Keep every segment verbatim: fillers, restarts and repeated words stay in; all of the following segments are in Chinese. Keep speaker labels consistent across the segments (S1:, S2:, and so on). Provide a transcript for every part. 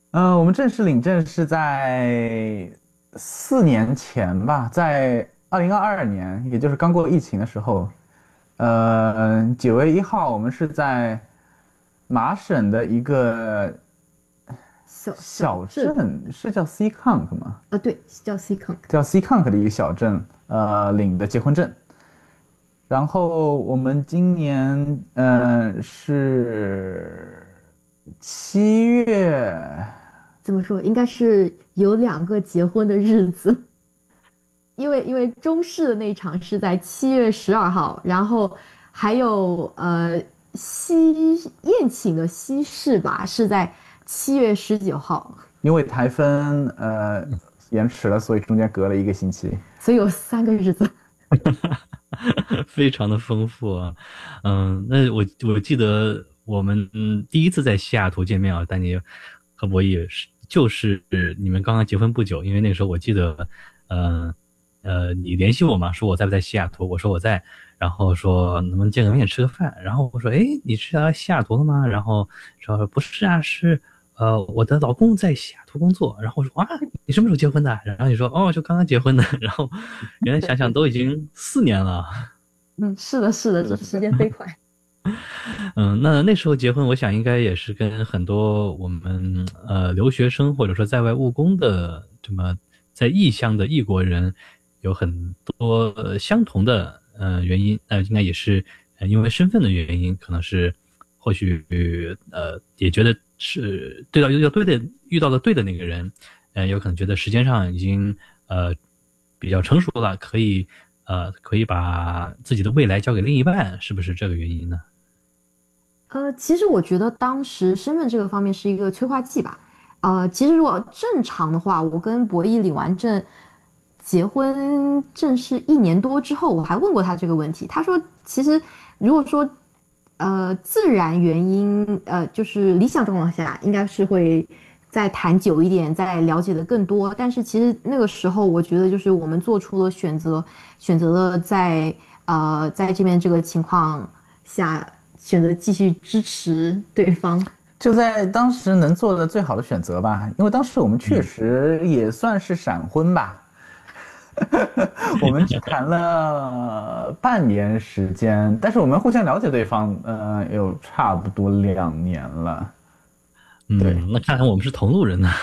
S1: 呃，我们正式领证是在四年前吧，在二零二二年，也就是刚过疫情的时候，呃，九月一号，我们是在麻省的一个
S2: 小小
S1: 小
S2: 镇。
S1: 镇，是叫 Seekonk 吗？
S2: 啊，对，叫 Seekonk。
S1: 叫 Seekonk 的一个小镇，呃，领的结婚证。然后我们今年，呃，是七月。
S2: 怎么说？应该是有两个结婚的日子，因为因为中式的那一场是在七月十二号，然后还有呃西宴请的西式吧是在七月十九号，
S1: 因为台风呃延迟了，所以中间隔了一个星期。
S2: 所以有三个日子。
S3: 非常的丰富啊。嗯，那我我记得我们嗯第一次在西雅图见面啊，丹尼和博弈是就是你们刚刚结婚不久，因为那个时候我记得，呃呃，你联系我嘛，说我在不在西雅图，我说我在，然后说能不能见个面吃个饭，然后我说哎你是来西雅图了吗？然后说不是啊，是呃我的老公在西雅图工作，然后我说啊你什么时候结婚的？然后你说哦就刚刚结婚的，然后原来想想都已经四年了。
S2: 嗯，是的，是的，这时间飞快。
S3: 嗯，那那时候结婚，我想应该也是跟很多我们呃留学生或者说在外务工的这么在异乡的异国人有很多呃相同的呃原因，那应该也是呃因为身份的原因，可能是或许呃也觉得是对到要对的遇到了对的那个人，呃有可能觉得时间上已经呃比较成熟了，可以呃可以把自己的未来交给另一半，是不是这个原因呢？
S2: 呃，其实我觉得当时身份这个方面是一个催化剂吧。呃，其实如果正常的话，我跟博弈领完证，结婚正式一年多之后，我还问过他这个问题。他说，其实如果说呃自然原因，呃就是理想状况下，应该是会再谈久一点，再了解的更多。但是其实那个时候，我觉得就是我们做出了选择，选择了在呃在这边这个情况下。选择继续支持对方。
S1: 就在当时能做的最好的选择吧，因为当时我们确
S3: 嗯。
S1: 实也算是闪婚吧。我们只谈了半年时间，但是我们互相了解对方，呃，有差不多两年了。对。
S3: 嗯，那看来我们是同路人呢。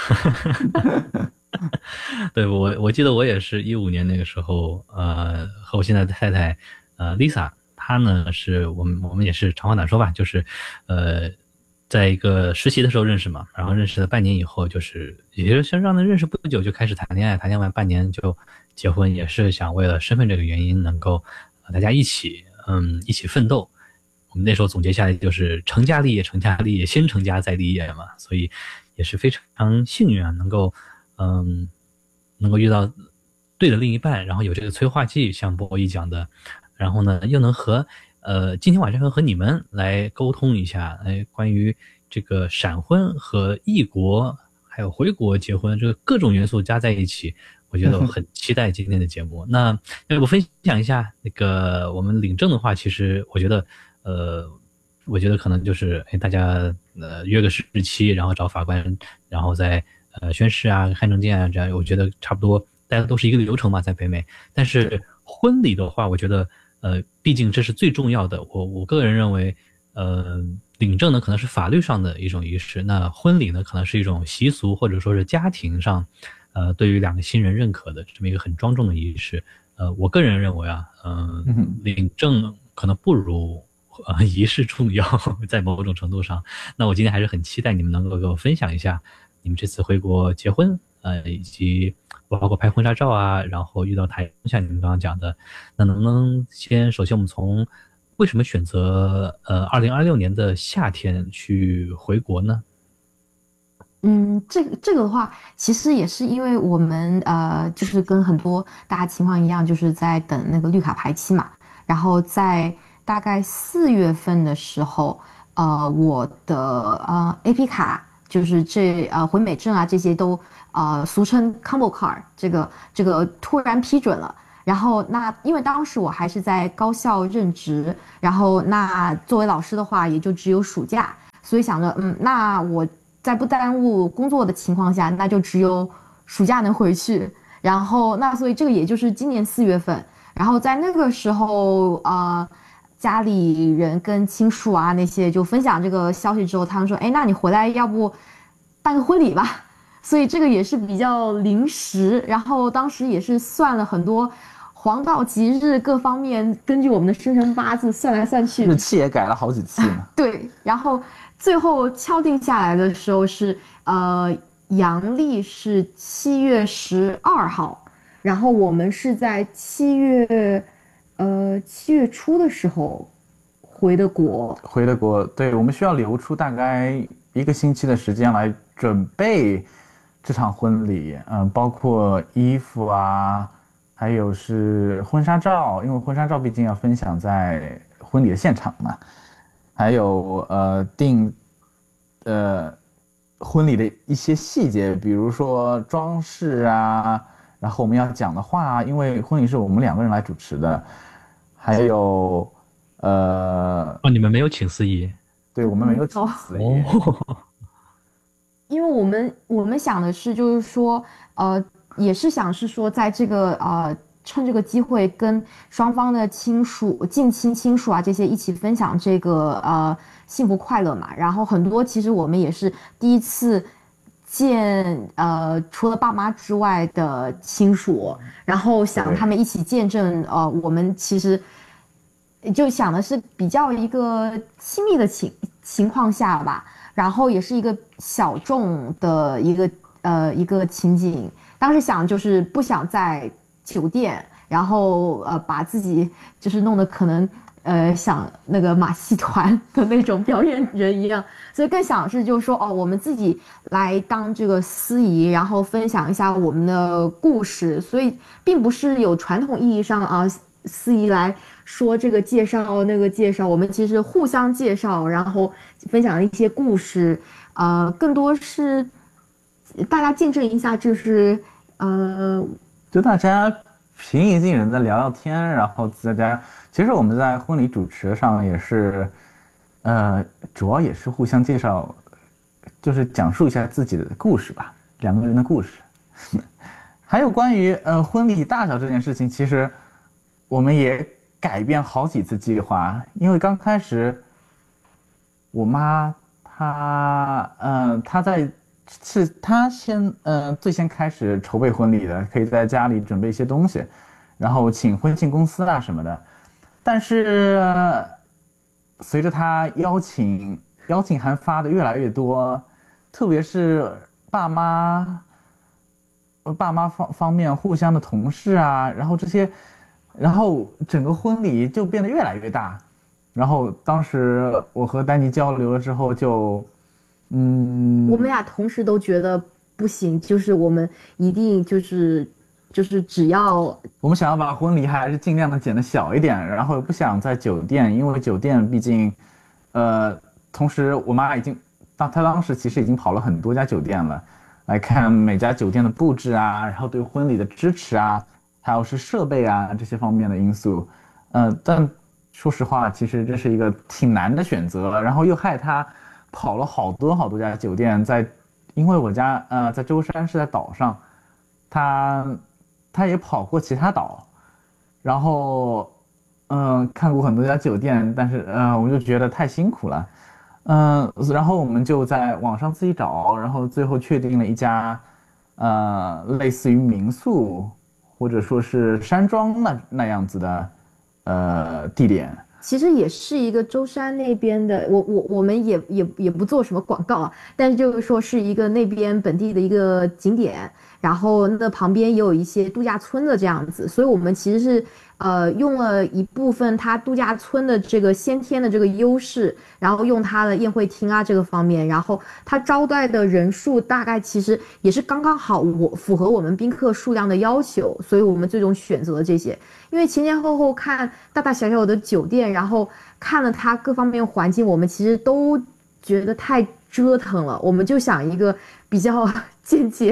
S3: 对，我我记得我也是一五年那个时候，呃，和我现在的太太，呃，Lisa，她呢是我们我们也是长话短说吧，就是，呃，在一个实习的时候认识嘛，然后认识了半年以后，就是也就是相让他认识不久就开始谈恋爱，谈恋爱完半年就结婚，也是想为了身份这个原因能够呃大家一起嗯一起奋斗。我们那时候总结下来就是成家立业，成家立业，先成家再立业嘛，所以也是非常幸运啊，能够嗯能够遇到对的另一半，然后有这个催化剂，像波一讲的，然后呢又能和呃今天晚上和你们来沟通一下，哎关于这个闪婚和异国还有回国结婚这个各种元素加在一起。我觉得我很期待今天的节目。那要不分享一下那个我们领证的话，其实我觉得呃，我觉得可能就是哎，大家呃约个日期，然后找法官，然后再呃宣誓啊、看证件啊，这样我觉得差不多，大家都是一个流程嘛，在北美。但是婚礼的话，我觉得呃，毕竟这是最重要的。我我个人认为，呃，领证呢可能是法律上的一种仪式，那婚礼呢可能是一种习俗或者说是家庭上，呃，对于两个新人认可的这么一个很庄重的仪式。呃，我个人认为啊，嗯、呃，
S1: 嗯。
S3: 领证可能不如呃仪式重要，在某种程度上。那我今天还是很期待你们能够给我分享一下你们这次回国结婚，呃，以及包括拍婚纱照啊，然后遇到台风，像你们刚刚讲的，那能不能先，首先我们从为什么选择呃二零二六年的夏天去回国呢？
S2: 嗯，这个这个的话，其实也是因为我们呃，就是跟很多大家情况一样，就是在等那个绿卡排期嘛。然后在大概四月份的时候，呃，我的呃 A P 卡，就是这呃回美证啊这些都呃俗称 Combo Card，这个这个突然批准了。然后那因为当时我还是在高校任职，然后那作为老师的话，也就只有暑假。所以想着，嗯，那我在不耽误工作的情况下，那就只有暑假能回去。然后那所以这个也就是今年四月份，然后在那个时候，呃，家里人跟亲属啊那些就分享这个消息之后，他们说，哎，那你回来要不办个婚礼吧？所以这个也是比较临时，然后当时也是算了很多黄道吉日各方面，根据我们的生辰八字算来算去，
S1: 日期也改了好几次呢。
S2: 对，然后最后敲定下来的时候是呃阳历是七月十二号，然后我们是在七月呃七月初的时候回的国，
S1: 回的国，对，我们需要留出大概一个星期的时间来准备这场婚礼，嗯，包括衣服啊，还有是婚纱照，因为婚纱照毕竟要分享在婚礼的现场嘛，还有呃定呃婚礼的一些细节，比如说装饰啊，然后我们要讲的话，因为婚礼是我们两个人来主持的，还有呃
S3: 哦，你们没有请司仪？
S1: 对，我们没有请司仪。
S3: 哦，
S2: 因为我们我们想的是就是说呃也是想是说在这个呃。趁这个机会跟双方的亲属、近亲亲属啊这些一起分享这个呃幸福快乐嘛。然后很多其实我们也是第一次见呃除了爸妈之外的亲属，然后想他们一起见证呃我们其实就想的是比较一个亲密的情情况下吧，然后也是一个小众的一个呃一个情景。当时想就是不想在酒店，然后呃把自己就是弄得可能呃像那个马戏团的那种表演人一样，所以更想是就是说哦，我们自己来当这个司仪，然后分享一下我们的故事，所以并不是有传统意义上啊司仪来说这个介绍那个介绍，我们其实互相介绍，然后分享一些故事，呃，更多是大家见证一下，就是呃。
S1: 就大家平易近人的聊聊天，然后大家其实我们在婚礼主持上也是，呃，主要也是互相介绍，就是讲述一下自己的故事吧，两个人的故事。还有关于呃婚礼大小这件事情，其实我们也改变好几次计划，因为刚开始我妈她呃她在。是他先，呃，最先开始筹备婚礼的，可以在家里准备一些东西，然后请婚庆公司啊什么的。但是，呃随着他邀请邀请函发的越来越多，特别是爸妈，爸妈方方面互相的同事啊，然后这些，然后整个婚礼就变得越来越大。然后当时我和丹尼交流了之后就。嗯，
S2: 我们俩同时都觉得不行，就是我们一定就是就是只要
S1: 我们想要把婚礼还是尽量的剪得小一点，然后不想在酒店，因为酒店毕竟，呃，同时我妈已经当她当时其实已经跑了很多家酒店了，来看每家酒店的布置啊，然后对婚礼的支持啊，还有是设备啊这些方面的因素，呃，但说实话，其实这是一个挺难的选择，然后又害她。跑了好多好多家酒店，在，因为我家呃在舟山是在岛上，他他也跑过其他岛，然后嗯、呃、看过很多家酒店，但是呃我就觉得太辛苦了，嗯、呃，然后我们就在网上自己找，然后最后确定了一家呃类似于民宿或者说是山庄那那样子的呃地点。
S2: 其实也是一个舟山那边的，我我我们也也也不做什么广告啊，但是就是说是一个那边本地的一个景点，然后那旁边也有一些度假村的这样子，所以我们其实是呃用了一部分它度假村的这个先天的这个优势，然后用它的宴会厅啊这个方面，然后它招待的人数大概其实也是刚刚好，我符合我们宾客数量的要求，所以我们最终选择了这些。因为前前后后看大大小小的酒店，然后看了它各方面环境，我们其实都觉得太折腾了，我们就想一个比较简洁，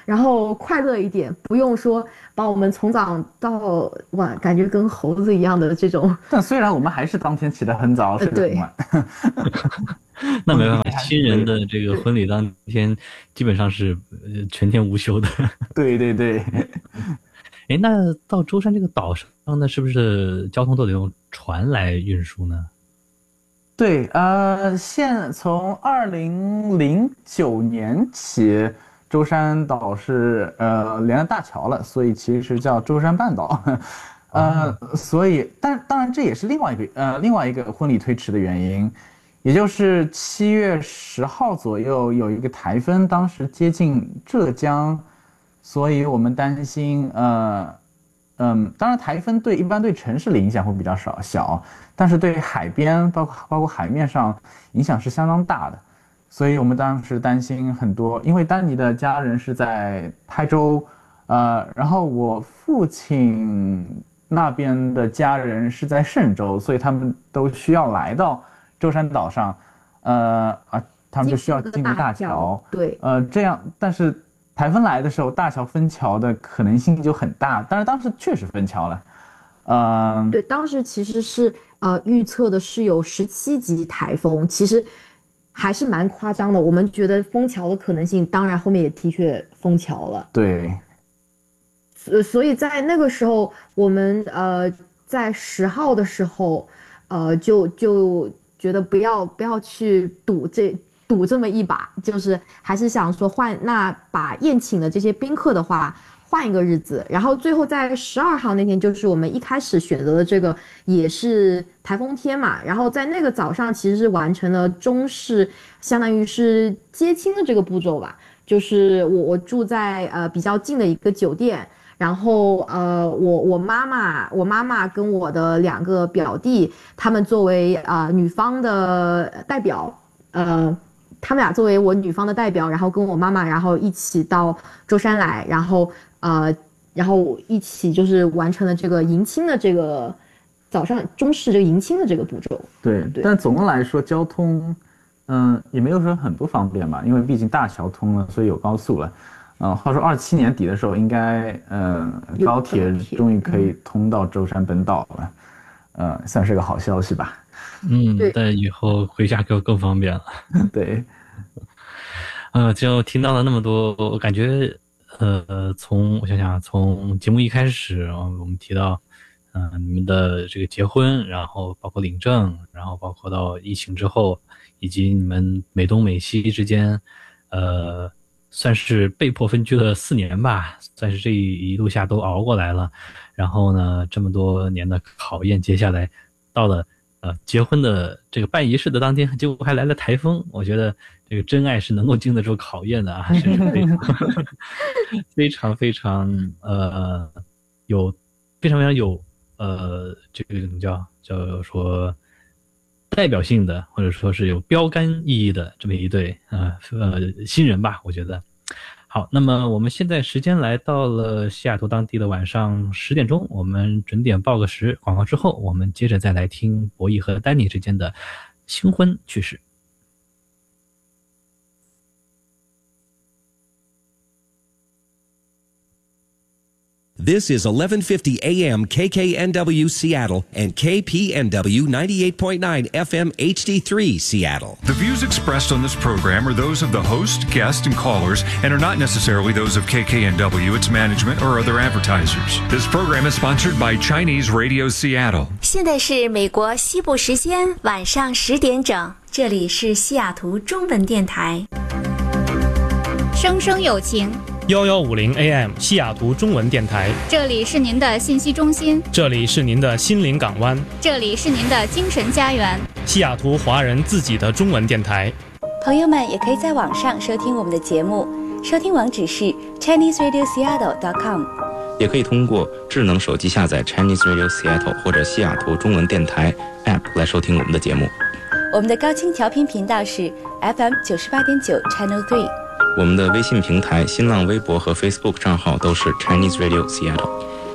S2: 然后快乐一点，不用说把我们从早到晚感觉跟猴子一样的这种。
S1: 但虽然我们还是当天起得很早，睡得很晚。
S3: 那没办法，新人的这个婚礼当天基本上是呃全天无休的。
S1: 对对对。
S3: 哎，那到舟山这个岛上呢，是不是交通都得用船来运输呢？
S1: 对，呃，现从二零零九年起，舟山岛是呃连了大桥了，所以其实叫舟山半岛。呃，所以，但当然这也是另外一个呃另外一个婚礼推迟的原因。也就是七月十号左右有一个台风，当时接近浙江，所以我们担心，呃，嗯，当然台风对一般对城市的影响会比较少小，但是对海边包括包括海面上影响是相当大的，所以我们当时担心很多，因为丹尼的家人是在台州，呃，然后我父亲那边的家人是在嵊州，所以他们都需要来到舟山岛上，呃啊，他们就需要经过大桥，
S2: 对，
S1: 呃，这样，但是台风来的时候，大桥分桥的可能性就很大，但是当时确实分桥了，嗯、呃，
S2: 对，当时其实是呃预测的是有十七级台风，其实还是蛮夸张的。我们觉得封桥的可能性，当然后面也的确封桥了，
S1: 对，
S2: 所所以在那个时候，我们呃在十号的时候，呃就就。觉得不要不要去赌这赌这么一把，就是还是想说换那把宴请的这些宾客的话换一个日子，然后最后在十二号那天就是我们一开始选择的这个也是台风天嘛，然后在那个早上其实是完成了中式相当于是接亲的这个步骤吧，就是我我住在呃比较近的一个酒店。然后，呃，我我妈妈，我妈妈跟我的两个表弟，他们作为啊、呃、女方的代表，呃，他们俩作为我女方的代表，然后跟我妈妈，然后一起到舟山来，然后呃，然后一起就是完成了这个迎亲的这个早上中式这个迎亲的这个步骤。
S1: 对，对，但总的来说，交通，嗯、呃，也没有说很不方便吧，因为毕竟大桥通了，所以有高速了。嗯，话说二七年底的时候，应该嗯、呃、高铁终于可以通到舟山本岛了，嗯、呃，算是个好消息吧。
S3: 嗯，但以后回家就更方便了。
S1: 对，
S3: 呃，就听到了那么多，我感觉呃，从我想想，从节目一开始，我们提到，嗯、呃，你们的这个结婚，然后包括领证，然后包括到疫情之后，以及你们美东美西之间，呃。算是被迫分居了四年吧，算是这一路下都熬过来了。然后呢，这么多年的考验，接下来到了呃结婚的这个办仪式的当天，结果还来了台风。我觉得这个真爱是能够经得住考验的啊，是非常非常非常呃有非常非常有呃这个怎么叫叫说。代表性的，或者说是有标杆意义的这么一对呃呃新人吧，我觉得。好，那么我们现在时间来到了西雅图当地的晚上十点钟，我们准点报个时，广告之后，我们接着再来听博弈和丹尼之间的新婚趣事。
S4: This is eleven fifty A M K K N W Seattle and K P N W ninety-eight point nine F M H D three Seattle.
S5: The views expressed on this program are those of the host, guest, and callers and are not necessarily those of K K N W, its management, or other advertisers. This program is sponsored by Chinese Radio Seattle.
S6: 现在是美国西部时间晚上十点整，这里是西雅图中文电台。
S7: 生生有情
S8: 幺幺五零 A M 西雅图中文电台，
S7: 这里是您的信息中心，
S8: 这里是您的心灵港湾，
S7: 这里是您的精神家园，
S8: 西雅图华人自己的中文电台。
S6: 朋友们也可以在网上收听我们的节目，收听网址是 Chinese Radio Seattle dot com，
S9: 也可以通过智能手机下载 Chinese Radio Seattle 或者西雅图中文电台 App 来收听我们的节目。
S6: 我们的高清调频频道是 F M 九十八点九 Channel three。
S9: 我们的微信平台、新浪微博和 Facebook 账号都是 Chinese Radio Seattle。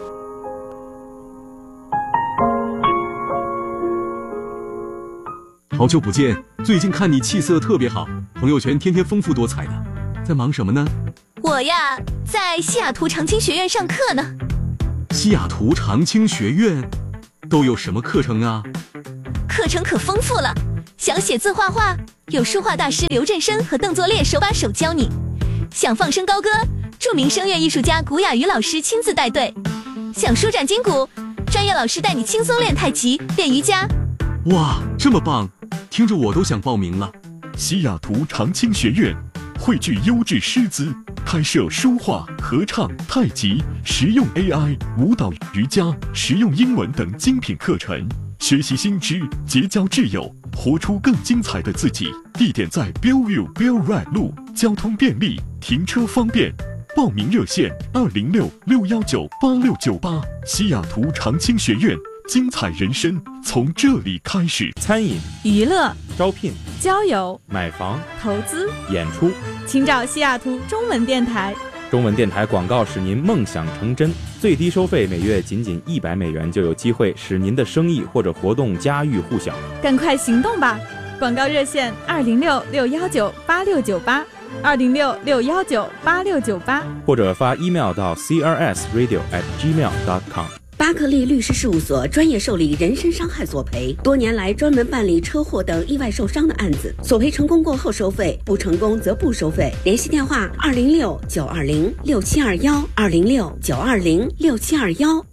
S10: 好久不见，最近看你气色特别好，朋友圈天天丰富多彩的，在忙什么呢？ 我呀，在西雅图长青学院上课呢。
S11: 西雅图长青学院都有什么课程啊？
S10: 课程可丰富了，想写字画画，有书画大师刘振生和邓作烈手把手教你；想放声高歌，著名声乐艺术家古雅瑜老师亲自带队；想舒展筋骨，专业老师带你轻松练太极、练瑜伽。
S11: 哇，这么棒，听着我都想报名了。西雅图长青学院汇聚优质师资，开设书画、合唱、太极、实用 A I、舞蹈、瑜伽、实用英文等精品课程，学习新知，结交挚友，活出更精彩的自己。地点在 Bellevue Bell Ride 路，交通便利，停车方便。报名热线二零六六幺九八六九八。西雅图长青学院，精彩人生从这里开始。
S12: 餐饮、
S13: 娱乐、
S12: 招聘、
S13: 交友、
S12: 买房、
S13: 投资、
S12: 演出，
S13: 请找西雅图中文电台。
S12: 中文电台广告使您梦想成真，最低收费每月仅仅一百美元，就有机会使您的生意或者活动家喻户晓。
S13: 赶快行动吧！广告热线二零六六幺九八六九八，二零六六幺九八六九八，
S12: 或者发 email 到 c r s radio at gmail dot com。
S14: 巴克利律师事务所专业受理人身伤害索赔，多年来专门办理车祸等意外受伤的案子，索赔成功过后收费，不成功则不收费。联系电话二零六九二零六七二幺，二零六九二零六七二幺。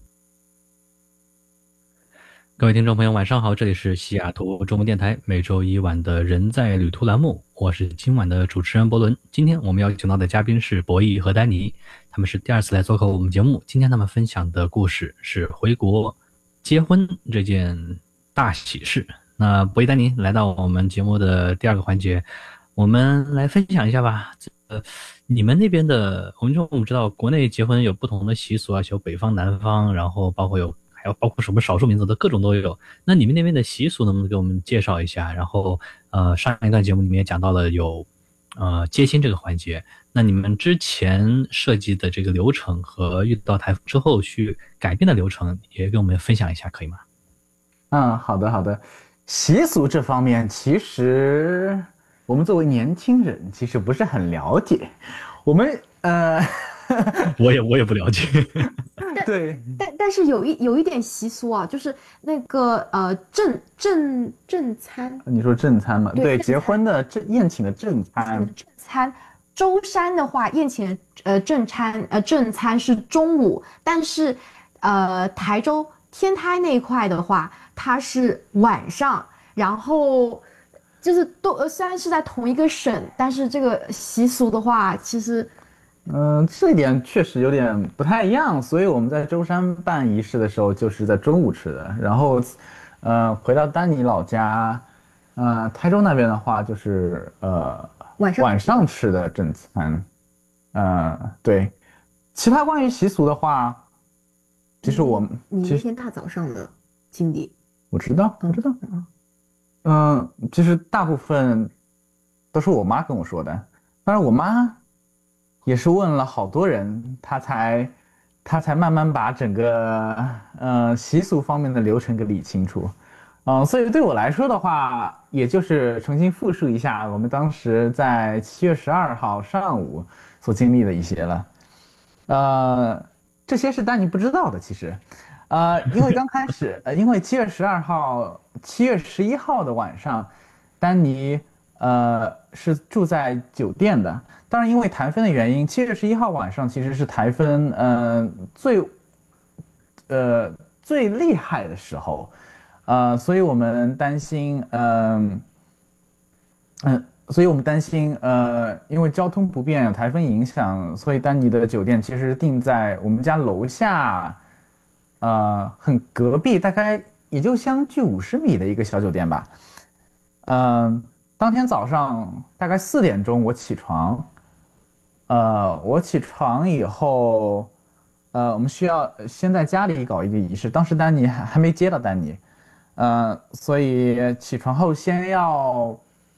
S3: 各位听众朋友晚上好，这里是西雅图中文电台每周一晚的人在旅途栏目，我是今晚的主持人伯伦。今天我们邀请到的嘉宾是博弈和丹尼，他们是第二次来做客我们节目。今天他们分享的故事是回国结婚这件大喜事。那博弈、丹尼来到我们节目的第二个环节，我们来分享一下吧。呃，你们那边的，我们说我们知道国内结婚有不同的习俗啊，有北方、南方，然后包括有还有包括什么少数民族的各种都有。那你们那边的习俗能不能给我们介绍一下？然后呃，上一段节目里面也讲到了有呃接亲这个环节，那你们之前设计的这个流程和遇到台风之后去改变的流程也给我们分享一下，可以吗？
S1: 嗯，好的好的。习俗这方面，其实我们作为年轻人，其实不是很了解。我们呃，
S3: 我也我也不了解。
S1: 对，
S2: 但但是有一有一点习俗啊，就是那个呃正正正餐。
S1: 你说正餐吗？
S2: 对，
S1: 对，结婚的正宴请的正餐。
S2: 正餐，舟山的话，宴请的呃正餐呃正餐是中午，但是呃台州天台那一块的话，它是晚上，然后就是都呃虽然是在同一个省，但是这个习俗的话，其实。
S1: 嗯、呃，这一点确实有点不太一样，所以我们在舟山办仪式的时候，就是在中午吃的。然后，呃，回到丹尼老家，呃，台州那边的话，就是呃
S2: 晚上
S1: 晚上吃的正餐。呃，对。其他关于习俗的话，其实我
S2: 你那天大早上的经历，
S1: 我知道，我知道。嗯、呃，其实大部分都是我妈跟我说的，当然我妈。也是问了好多人，他才他才慢慢把整个呃习俗方面的流程给理清楚，嗯、呃，所以对我来说的话，也就是重新复述一下我们当时在七月十二号上午所经历的一些了，呃，这些是丹尼不知道的，其实，呃，因为刚开始，呃，因为七月十二号、七月十一号的晚上，丹尼呃是住在酒店的。当然，因为台风的原因，七月十一号晚上其实是台风呃最呃最厉害的时候，呃，所以我们担心，嗯、呃、嗯，所以我们担心，呃，因为交通不便、台风影响，所以丹尼的酒店其实定在我们家楼下，呃，很隔壁，大概也就相距五十米的一个小酒店吧。嗯、呃，当天早上大概四点钟我起床。呃，我起床以后，呃，我们需要先在家里搞一个仪式。当时丹尼还还没接到丹尼，呃，所以起床后先要，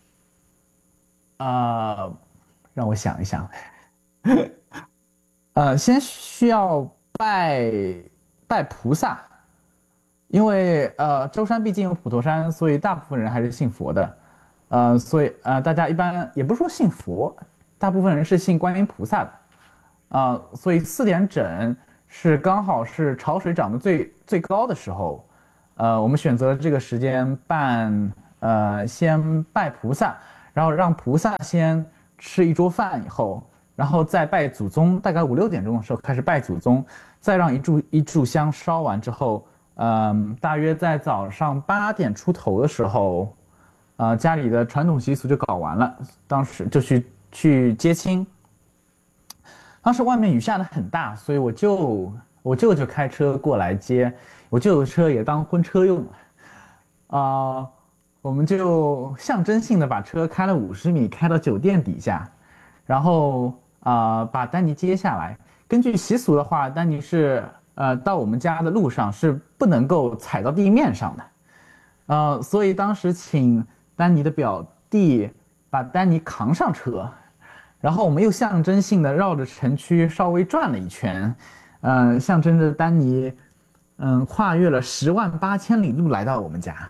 S1: 呃，让我想一想，呃，先需要拜拜菩萨，因为呃，舟山毕竟有普陀山，所以大部分人还是信佛的，呃，所以呃，大家一般也不是说信佛。大部分人是信观音菩萨的， 啊、呃，所以四点整是刚好是潮水涨得最最高的时候，呃，我们选择这个时间办，呃，先拜菩萨，然后让菩萨先吃一桌饭以后，然后再拜祖宗，大概五六点钟的时候开始拜祖宗，再让一炷一炷香烧完之后，嗯，大约在早上八点出头的时候，呃，家里的传统习俗就搞完了，当时就去去接亲。当时外面雨下得很大，所以我舅我舅舅开车过来接，我舅舅车也当婚车用了，啊、呃，我们就象征性的把车开了五十米，开到酒店底下，然后啊、呃、把丹尼接下来。根据习俗的话，丹尼是呃到我们家的路上是不能够踩到地面上的，呃，所以当时请丹尼的表弟把丹尼扛上车。然后我们又象征性的绕着城区稍微转了一圈，嗯、呃，象征着丹尼，嗯，跨越了十万八千里路来到我们家，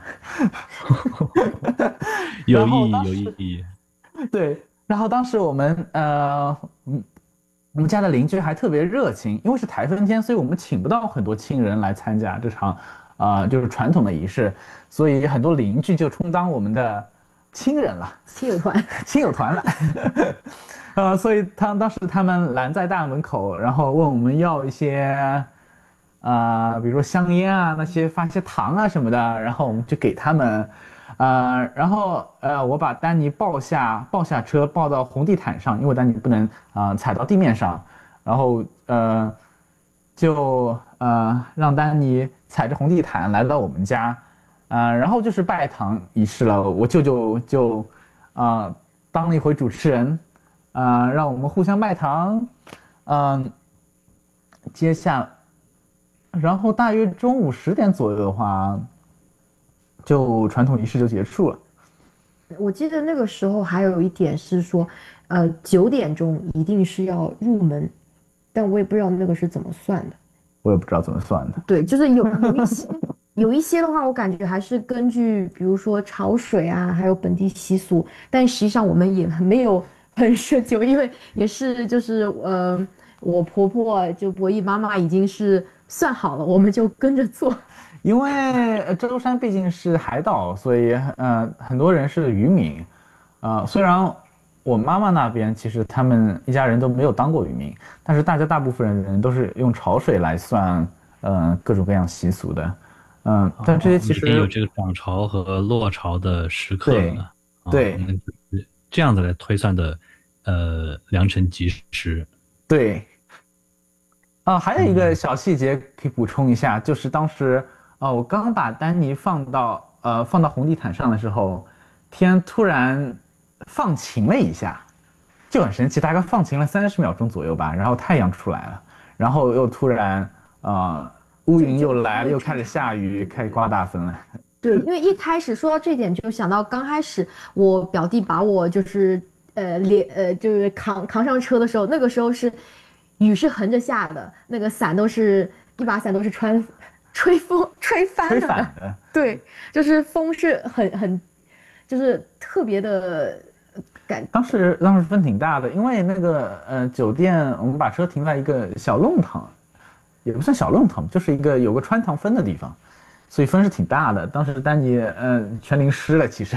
S3: 有意义，有意义。
S1: 对，然后当时我们呃，嗯，我们家的邻居还特别热情，因为是台风天，所以我们请不到很多亲人来参加这场，啊、呃，就是传统的仪式，所以很多邻居就充当我们的亲人了，
S2: 亲友团，
S1: 亲友团了。呃，所以他当时他们拦在大门口，然后问我们要一些，啊、呃，比如说香烟啊，那些发些糖啊什么的，然后我们就给他们，呃，然后呃，我把丹尼抱下抱下车，抱到红地毯上，因为丹尼不能啊、呃、踩到地面上，然后呃，就呃让丹尼踩着红地毯来到我们家，啊、呃，然后就是拜堂仪式了，我舅舅就啊、呃、当了一回主持人。啊、呃，让我们互相拜堂，嗯、呃，接下，然后大约中午十点左右的话，就传统仪式就结束了。
S2: 我记得那个时候还有一点是说，呃，九点钟一定是要入门，但我也不知道那个是怎么算的。
S1: 我也不知道怎么算的。
S2: 对，就是有有一些有一些的话，我感觉还是根据比如说潮水啊，还有本地习俗，但实际上我们也没有。很奢求，因为也是就是呃，我婆婆就博弈妈妈已经是算好了，我们就跟着做。
S1: 因为舟山毕竟是海岛，所以呃很多人是渔民，呃虽然我妈妈那边其实他们一家人都没有当过渔民，但是大家大部分人都是用潮水来算呃各种各样习俗的，嗯、呃，但这些其实、
S3: 哦、有这个涨潮和落潮的时刻呢，
S1: 对。
S3: 哦对这样子来推算的，呃，良辰吉时。
S1: 对。啊、呃，还有一个小细节可以补充一下，嗯、就是当时啊、呃，我刚把丹尼放到呃放到红地毯上的时候，天突然放晴了一下，就很神奇，大概放晴了三十秒钟左右吧，然后太阳出来了，然后又突然啊、呃、乌云又来了，又开始下雨，开始刮大风了。
S2: 对，因为一开始说到这点，就想到刚开始我表弟把我就是呃连呃就是扛扛上车的时候，那个时候是雨是横着下的，那个伞都是一把伞都是穿吹风吹翻了，
S1: 吹反的。
S2: 对，就是风是很很就是特别的感。
S1: 当时当时风挺大的，因为那个呃酒店我们把车停在一个小弄堂，也不算小弄堂，就是一个有个穿堂风的地方。所以风是挺大的，当时丹尼呃全淋湿了，其实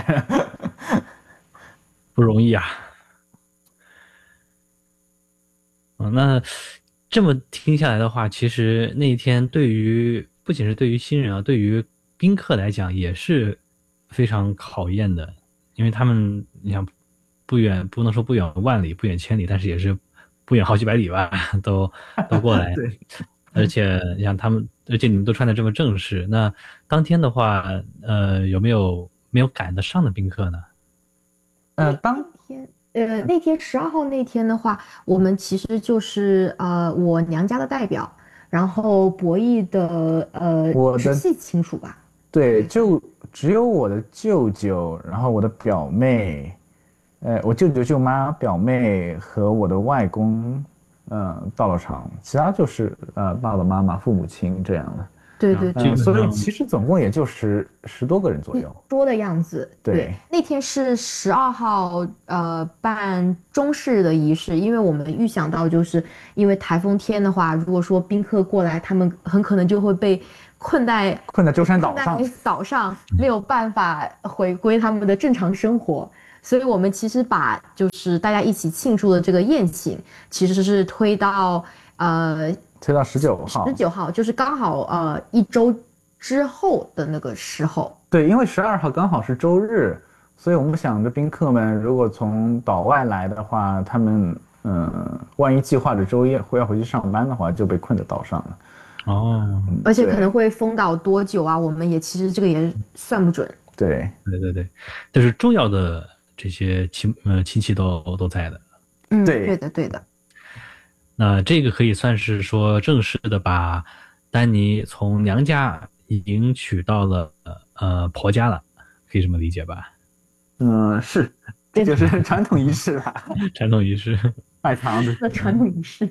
S3: 不容易啊。嗯，那这么听下来的话，其实那一天对于不仅是对于新人啊，对于宾客来讲也是非常考验的，因为他们你想不远不能说不远万里，不远千里，但是也是不远好几百里吧，都都过来。
S1: 对。
S3: 而且你像他们，而且你们都穿得这么正式，那当天的话，呃，有没有没有赶得上的宾客呢？
S1: 呃，当
S2: 天，呃，那天十二号那天的话，我们其实就是呃我娘家的代表，然后博弈的呃
S1: 我的
S2: 直系亲属吧。
S1: 对，就只有我的舅舅，然后我的表妹，呃，我舅舅舅妈、表妹和我的外公。嗯，到了场，其他就是呃爸爸妈妈、父母亲这样的。
S2: 对对对、
S1: 嗯，所以其实总共也就十十多个人左右，
S2: 多的样子。
S1: 对，
S2: 对那天是十二号，呃，办中式的仪式，因为我们预想到，就是因为台风天的话，如果说宾客过来，他们很可能就会被困在
S1: 困在舟山岛上，
S2: 困在岛上没有办法回归他们的正常生活。所以我们其实把就是大家一起庆祝的这个宴请，其实是推到呃。
S1: 推到十九号，
S2: 十九号就是刚好呃一周之后的那个时候。
S1: 对，因为十二号刚好是周日，所以我们想着宾客们如果从岛外来的话，他们嗯、呃，万一计划着周一会要回去上班的话，就被困在岛上了。
S3: 哦，
S2: 而且可能会封岛多久啊？我们也其实这个也算不准。
S1: 对，
S3: 对对对，但是重要的这些亲呃亲戚都都在的。
S2: 嗯，
S1: 对，
S2: 对的对的。
S3: 那这个可以算是说正式的把丹妮从娘家迎娶到了呃婆家了，可以这么理解吧？
S1: 嗯，是，这就是传统仪式吧？
S3: 传统仪式，
S1: 拜堂的
S2: 传统仪式。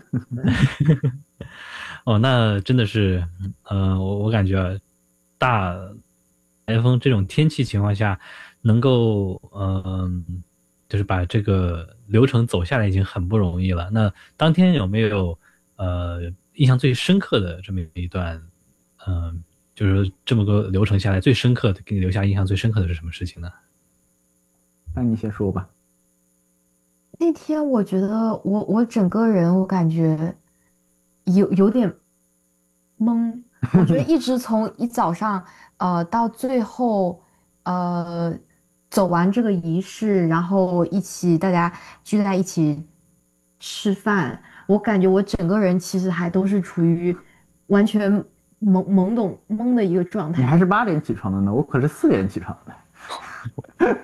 S3: 哦，那真的是，呃，我我感觉大台风这种天气情况下，能够嗯。呃就是把这个流程走下来已经很不容易了。那当天有没有呃印象最深刻的这么一段，嗯、呃，就是这么个流程下来最深刻的，给你留下印象最深刻的是什么事情呢？
S1: 那你先说吧。
S2: 那天我觉得我我整个人我感觉有有点懵，我觉得一直从一早上呃到最后呃。走完这个仪式，然后一起大家聚在一起吃饭，我感觉我整个人其实还都是处于完全懵懵懂懵的一个状态。
S1: 你还是八点起床的呢，我可是四点起床的。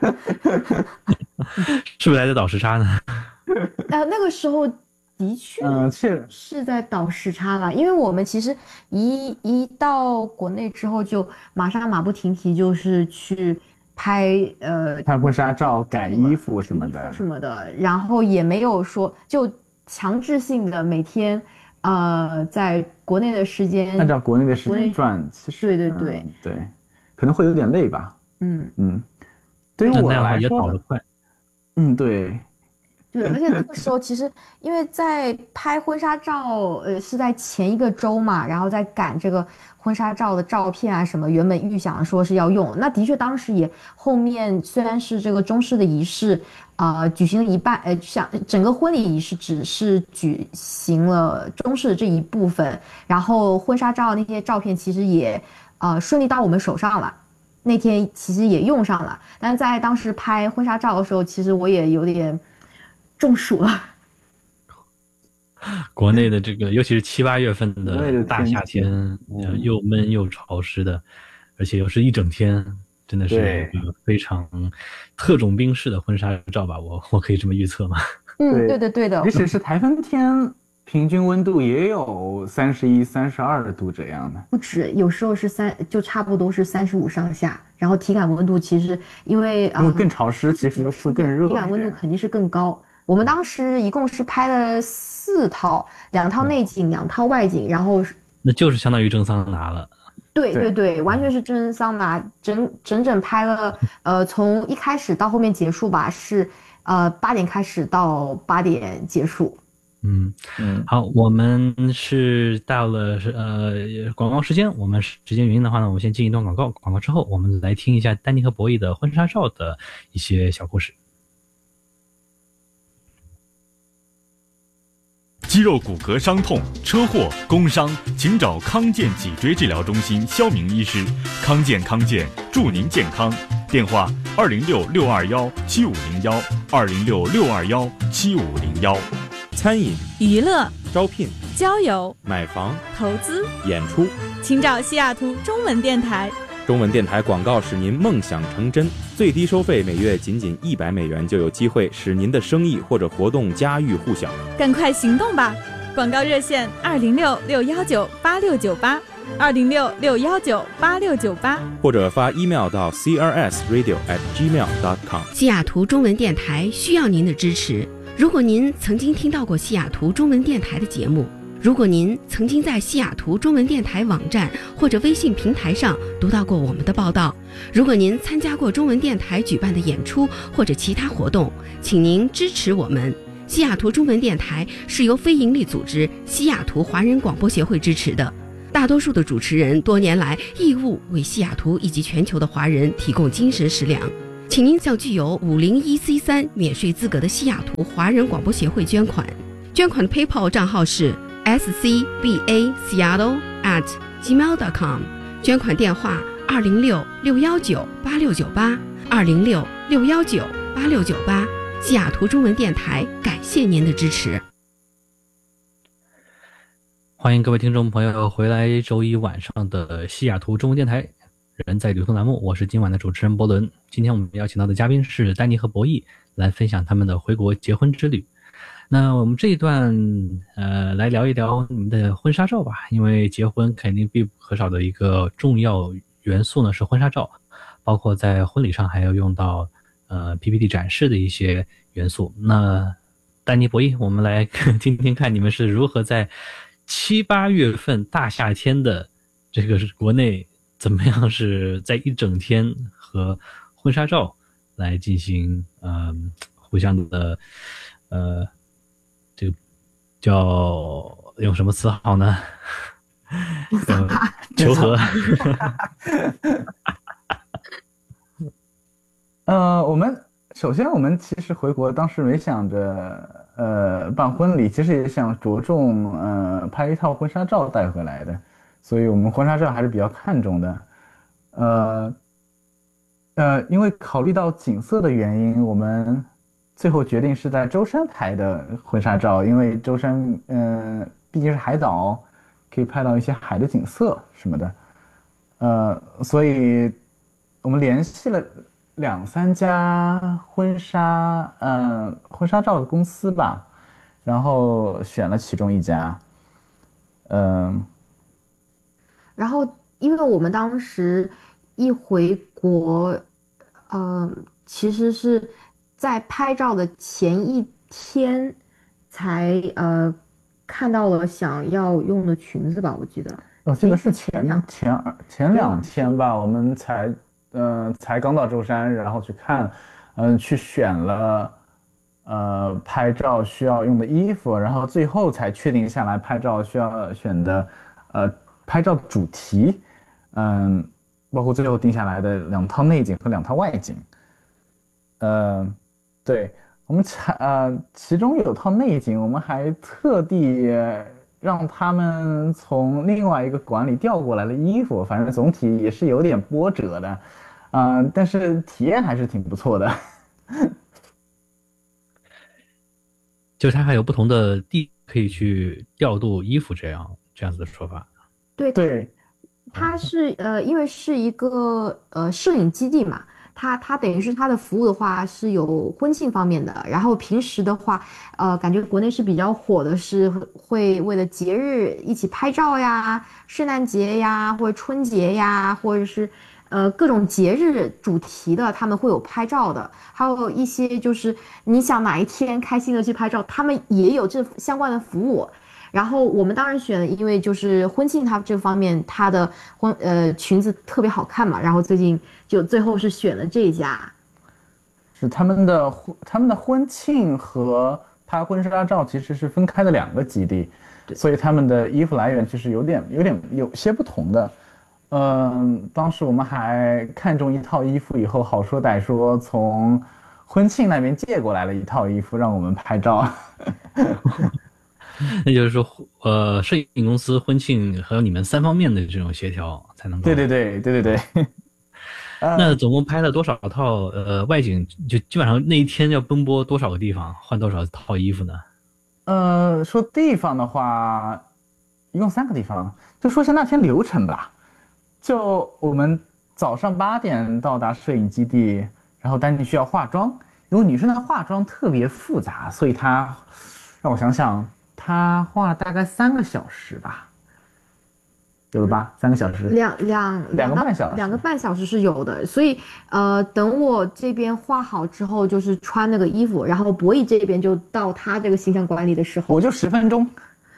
S3: 是不是还在倒时差呢？
S2: 呃，那个时候的确是在倒时差了，因为我们其实一一到国内之后，就马上马不停蹄就是去。拍呃
S1: 拍婚纱照、改衣服什么的
S2: 什么的，然后也没有说就强制性的每天呃在国内的时间
S1: 按照国内的时间转，其实
S2: 对对对、
S1: 嗯、对，可能会有点累吧。
S2: 嗯
S1: 嗯，对于我来说，
S3: 也跑得快。
S1: 嗯，对。
S2: 对，而且那个时候其实因为在拍婚纱照，呃，是在前一个周嘛，然后在赶这个婚纱照的照片啊什么，原本预想说是要用，那的确当时也后面虽然是这个中式的仪式，呃，举行了一半，呃，像整个婚礼仪式只是举行了中式的这一部分，然后婚纱照那些照片其实也呃顺利到我们手上了。那天其实也用上了，但是在当时拍婚纱照的时候，其实我也有点。中暑了。
S3: 国内的这个，尤其是七八月份的大夏天，
S1: 嗯、
S3: 又闷又潮湿的，而且又是一整天，真的是一个非常特种兵式的婚纱照吧？我我可以这么预测吗？
S2: 嗯，对的对的。
S1: 即使是台风天，平均温度也有三十一、三十二度这样的，
S2: 不止，有时候是三，就差不多是三十五上下。然后体感温度其实因为啊、
S1: 呃、更潮湿，其实是更热，
S2: 体感温度肯定是更高。我们当时一共是拍了四套，两套内景，两套外景，然后
S3: 那就是相当于蒸桑拿了。
S2: 对对对，完全是蒸桑拿，整整整拍了，呃，从一开始到后面结束吧，是呃八点开始到八点结束。
S3: 嗯嗯，好，我们是到了呃广告时间，我们时间原因的话呢，我们先进一段广告，广告之后我们来听一下丹妮和博弈的婚纱照的一些小故事。
S11: 肌肉骨骼伤痛、车祸、工伤，请找康健脊椎治疗中心肖明医师。康健康健，祝您健康。电话：二零六六二幺七五零幺，二零六六二幺七五零幺。
S12: 餐饮、
S13: 娱乐、
S12: 招聘、
S13: 交友、
S12: 买房、
S13: 投资、
S12: 演出，
S13: 请找西雅图中文电台。
S12: 中文电台广告使您梦想成真，最低收费每月仅仅一百美元，就有机会使您的生意或者活动家喻户晓。
S13: 赶快行动吧！广告热线：二零六六幺九八六九八，二零六六幺九八六九八，
S12: 或者发 email 到 c r s radio at gmail dot com。
S14: 西雅图中文电台需要您的支持。如果您曾经听到过西雅图中文电台的节目， 如果您曾经在西雅图中文电台网站或者微信平台上读到过我们的报道，如果您参加过中文电台举办的演出或者其他活动，请您支持我们。西雅图中文电台是由非营利组织西雅图华人广播协会支持的，大多数的主持人多年来义务为西雅图以及全球的华人提供精神食粮。请您向具有五零一 C 三免税资格的西雅图华人广播协会捐款，捐款的 PayPal 账号是 s c b a seattle at gmail dot com， 捐款电话二零六六幺九八六九八二零六六幺九八六九八。西雅图中文电台感谢您的支持。
S3: 欢迎各位听众朋友回来周一晚上的西雅图中文电台人在流通栏目，我是今晚的主持人伯伦。今天我们邀请到的嘉宾是丹尼和博弈，来分享他们的回国结婚之旅。那我们这一段呃，来聊一聊你们的婚纱照吧，因为结婚肯定必不可少的一个重要元素呢是婚纱照，包括在婚礼上还要用到呃 P P T 展示的一些元素。那丹尼博弈，我们来听听看你们是如何在七八月份大夏天的这个国内，怎么样是在一整天和婚纱照来进行呃互相的呃这个叫用什么词好呢？呃、求和。
S1: 呃，我们首先我们其实回国当时没想着呃办婚礼，其实也想着重呃拍一套婚纱照带回来的，所以我们婚纱照还是比较看重的。呃呃，因为考虑到景色的原因，我们最后决定是在舟山拍的婚纱照，因为舟山嗯、呃、毕竟是海岛，可以拍到一些海的景色什么的。呃，所以我们联系了两三家婚纱嗯婚纱照的公司吧，然后选了其中一家。嗯、呃，
S2: 然后因为我们当时一回国，呃，其实是在拍照的前一天才呃看到了想要用的裙子吧，我记得。
S1: 哦，这个是前前前两天吧，我们才嗯、呃、才刚到舟山，然后去看，嗯、呃、去选了呃拍照需要用的衣服，然后最后才确定下来拍照需要选的呃拍照主题，嗯，包括最后定下来的两套内景和两套外景。呃，对，我们才呃其中有套内景，我们还特地让他们从另外一个馆里调过来了衣服，反正总体也是有点波折的，啊、呃，但是体验还是挺不错的。
S3: 就是它还有不同的地可以去调度衣服，这样这样子的说法。
S2: 对
S1: 对，
S2: 它是呃，因为是一个呃摄影基地嘛。它它等于是它的服务的话是有婚庆方面的，然后平时的话，呃，感觉国内是比较火的，是会为了节日一起拍照呀，圣诞节呀，或者春节呀，或者是呃各种节日主题的，他们会有拍照的，还有一些就是你想哪一天开心的去拍照，他们也有这相关的服务。然后我们当然选了，因为就是婚庆它这方面它的婚呃裙子特别好看嘛，然后最近就最后是选了这一家。
S1: 是他们的他们的婚庆和拍婚纱照其实是分开的两个基地，所以他们的衣服来源其实有点有点有些不同的。嗯，当时我们还看中一套衣服以后，好说歹说从婚庆那边借过来了一套衣服让我们拍照。
S3: 那就是说，呃，摄影公司、婚庆和你们三方面的这种协调才能够。
S1: 对对对对对对。
S3: 那总共拍了多少套呃外景？就基本上那一天要奔波多少个地方，换多少套衣服呢？
S1: 呃，说地方的话，一共三个地方。就说一下那天流程吧。就我们早上八点到达摄影基地，然后丹妮需要化妆，因为女生的化妆特别复杂，所以她让我想想。他画大概三个小时吧，有了吧？三个小时，
S2: 两两
S1: 两个半小时，
S2: 两个半小时是有的。所以呃，等我这边画好之后，就是穿那个衣服，然后博弈这边就到他这个形象管理的时候，
S1: 我就十分钟。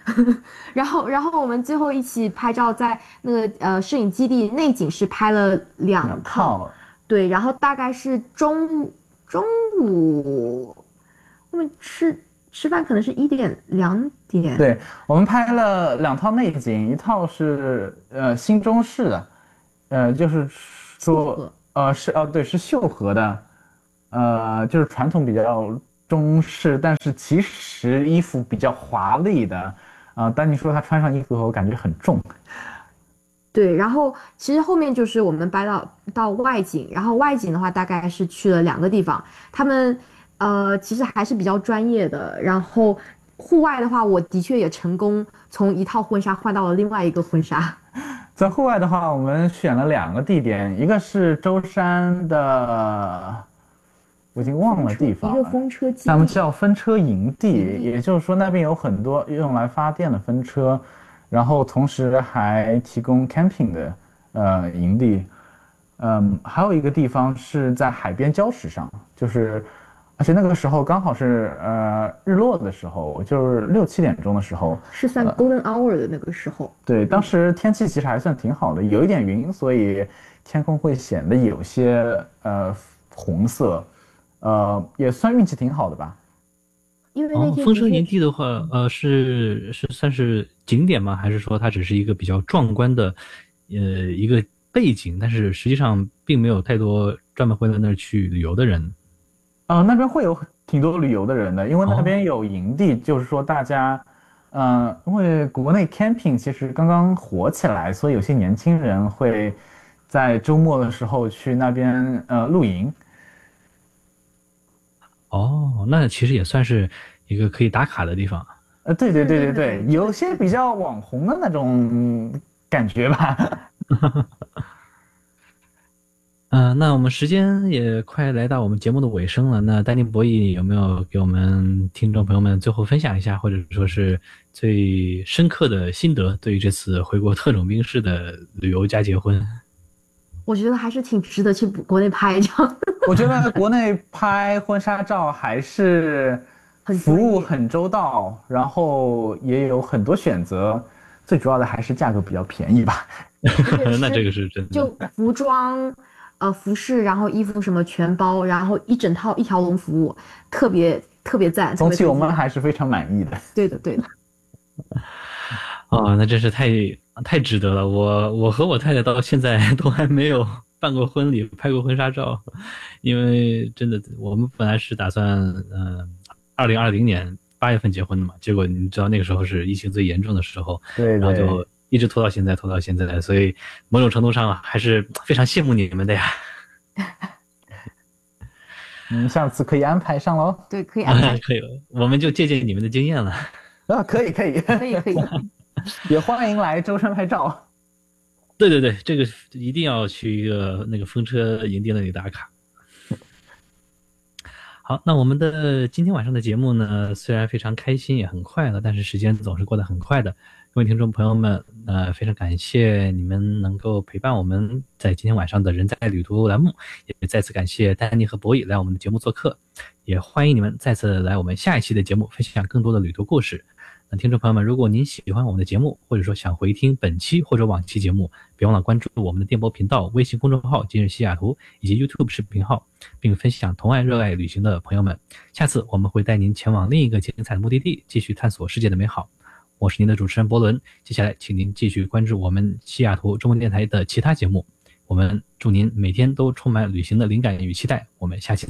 S2: 然后然后我们最后一起拍照，在那个呃摄影基地内景是拍了两套，
S1: 两套
S2: 对，然后大概是中中午我们吃吃饭可能是一点两点，
S1: 对，我们拍了两套内景，一套是呃新中式的，呃就是说呃是哦对是秀禾的，呃就是传统比较中式，但是其实衣服比较华丽的。啊、呃，丹妮说她穿上衣服后感觉很重。
S2: 对，然后其实后面就是我们搬到到外景，然后外景的话大概是去了两个地方，他们呃其实还是比较专业的。然后户外的话，我的确也成功从一套婚纱换到了另外一个婚纱。
S1: 在户外的话，我们选了两个地点，一个是舟山的。我已经忘了地方了，
S2: 一个风车基地，
S1: 他们叫风车营地，也就是说那边有很多用来发电的风车，然后同时还提供 camping 的呃营地，嗯，还有一个地方是在海边礁石上，就是而且那个时候刚好是呃日落的时候，就是六七点钟的时候，
S2: 是算 golden hour 的那个时候。
S1: 呃、对，当时天气其实还算挺好的，有一点云，所以天空会显得有些呃红色。呃，也算运气挺好的吧。
S2: 因为那天、
S3: 哦、风车营地的话，呃，是是算是景点吗？还是说它只是一个比较壮观的，呃，一个背景？但是实际上并没有太多专门会到那儿去旅游的人。
S1: 啊、呃，那边会有挺多旅游的人的，因为那边有营地，哦、就是说大家，呃，因为国内 camping 其实刚刚火起来，所以有些年轻人会在周末的时候去那边呃露营。
S3: 哦，那其实也算是一个可以打卡的地方。
S1: 呃，对对对对对，有些比较网红的那种感觉吧。
S3: 嗯、呃，那我们时间也快来到我们节目的尾声了。那丹尼博弈有没有给我们听众朋友们最后分享一下，或者说是最深刻的心得，对于这次回国特种兵式的旅游加结婚？
S2: 我觉得还是挺值得去国内拍一张。
S1: 我觉得国内拍婚纱照还是服务很周到，然后也有很多选择，最主要的还是价格比较便宜吧。
S3: 那这个是真的。
S2: 就服装、呃服饰，然后衣服什么全包，然后一整套一条龙服务，特别特别赞。
S1: 总体我们还是非常满意的。
S2: 对的，对的。
S3: 哦，那真是太太值得了。我我和我太太到现在都还没有办过婚礼，拍过婚纱照，因为真的我们本来是打算嗯二零二零年八月份结婚的嘛，结果你知道那个时候是疫情最严重的时候，
S1: 对，
S3: 然后就一直拖到现在，拖到现在，所以某种程度上还是非常羡慕你们的呀。
S1: 嗯，下次可以安排上喽。
S2: 对，可以安排。
S3: 可以了，我们就借鉴你们的经验了。
S1: 啊，可以可以
S2: 可以可以。
S1: 也欢迎来舟山拍照。
S3: 对对对，这个一定要去一个那个风车营地那里打卡。好，那我们的今天晚上的节目呢，虽然非常开心也很快乐，但是时间总是过得很快的。各位听众朋友们，呃，非常感谢你们能够陪伴我们在今天晚上的人在旅途栏目，也再次感谢丹妮和博弈来我们的节目做客，也欢迎你们再次来我们下一期的节目分享更多的旅途故事。那听众朋友们，如果您喜欢我们的节目，或者说想回听本期或者往期节目，别忘了关注我们的电波频道、微信公众号今日西雅图以及 YouTube 视频号，并分享同样热爱旅行的朋友们。下次我们会带您前往另一个精彩的目的地，继续探索世界的美好。我是您的主持人伯伦，接下来请您继续关注我们西雅图中文电台的其他节目。我们祝您每天都充满旅行的灵感与期待，我们下期再见。